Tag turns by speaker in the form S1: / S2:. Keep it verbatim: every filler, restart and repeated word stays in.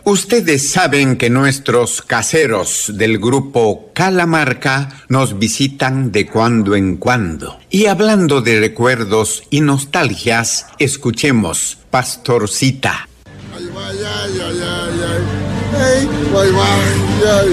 S1: Ustedes saben que nuestros caseros del grupo Calamarca nos visitan de cuando en cuando. Y hablando de recuerdos y nostalgias, escuchemos Pastorcita.
S2: Ay, ay, ay, ay, ay, ay, ay, ay, ay, ay.